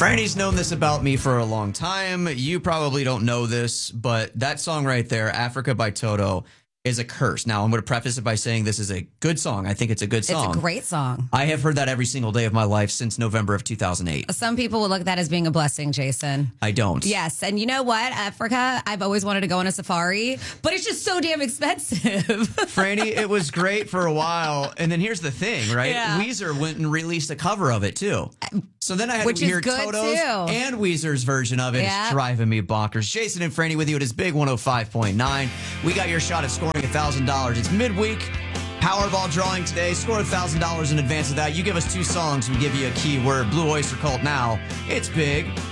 Franny's known this about me for a long time. You probably don't know this, but that song right there, Africa by Toto, is a curse. Now, I'm going to preface it by saying this is a good song. I think it's a good song. It's a great song. I have heard that every single day of my life since November of 2008. Some people would look at that as being a blessing, Jason. I don't. Yes, and you know what? Africa, I've always wanted to go on a safari, but it's just so damn expensive. Franny, it was great for a while. And then here's the thing, right? Yeah. Weezer went and released a cover of it, too. So then I had Which to is hear good, Toto's too. and Weezer's version of it. Yeah. It's driving me bonkers. Jason and Franny with you at his big 105.9. We got your shot at scoring $1,000. It's midweek. Powerball drawing today. Score $1,000 in advance of that. You give us two songs, we give you a keyword. Blue Oyster Cult now. It's big.